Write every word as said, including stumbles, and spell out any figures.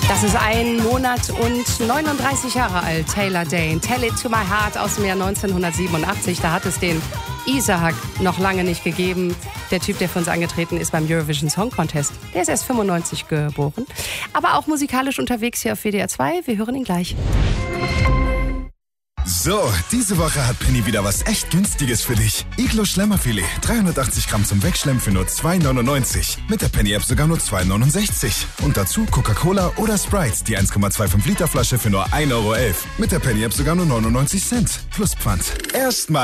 Das ist ein Monat und neununddreißig Jahre alt, Taylor Dayne. Tell It to My Heart aus dem Jahr neunzehnhundertsiebenundachtzig. Da hat es den Isaac noch lange nicht gegeben. Der Typ, der für uns angetreten ist beim Eurovision Song Contest. Der ist erst fünfundneunzig geboren. Aber auch musikalisch unterwegs hier auf W D R zwei. Wir hören ihn gleich. So, diese Woche hat Penny wieder was echt Günstiges für dich. Iglo Schlemmerfilet, dreihundertachtzig Gramm zum Wegschlemmen für nur zwei neunundneunzig. Mit der Penny-App sogar nur zwei neunundsechzig. Und dazu Coca-Cola oder Sprite, die eins Komma fünfundzwanzig Liter Flasche für nur ein Euro elf. Mit der Penny-App sogar nur neunundneunzig Cent. Plus Pfand. Erstmal